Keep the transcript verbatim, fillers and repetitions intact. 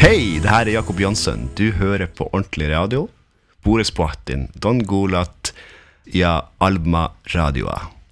Hei, det her er Jakob Jansson. Du hører på Ordentlig Radio. Borespoatin, Don Gulat, ja Alma Radioa.